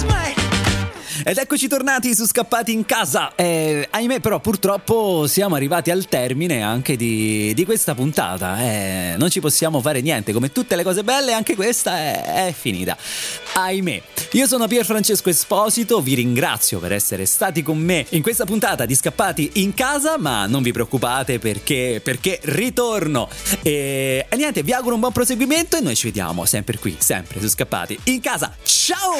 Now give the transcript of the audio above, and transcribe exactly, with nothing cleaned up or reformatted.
Ed eccoci tornati su Scappati in Casa. eh, Ahimè però purtroppo siamo arrivati al termine anche di, di questa puntata. eh, Non ci possiamo fare niente, come tutte le cose belle anche questa è, è finita. Ahimè. Io sono Pier Francesco Esposito, vi ringrazio per essere stati con me in questa puntata di Scappati in Casa, ma non vi preoccupate perché, perché ritorno. E, e niente, vi auguro un buon proseguimento e noi ci vediamo sempre qui, sempre su Scappati in Casa. Ciao!